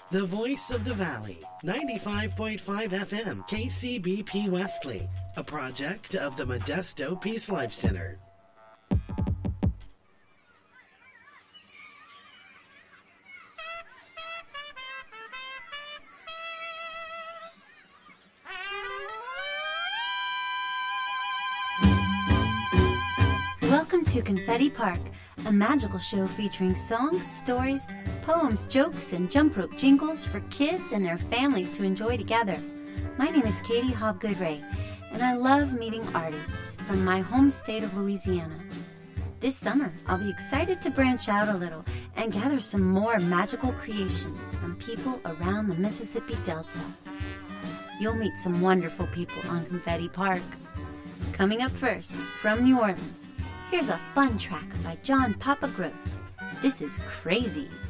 The Voice of the Valley, 95.5 FM, KCBP Wesley, a project of the Modesto Peace Life Center. Welcome to Confetti Park, a magical show featuring songs, stories, poems, jokes, and jump rope jingles for kids and their families to enjoy together. My name is Katie Hobb-Goodray, and I love meeting artists from my home state of Louisiana. This summer, I'll be excited to branch out a little and gather some more magical creations from people around the Mississippi Delta. You'll meet some wonderful people on Confetti Park. Coming up first, from New Orleans, here's a fun track by John Papa Gross. This is Crazy.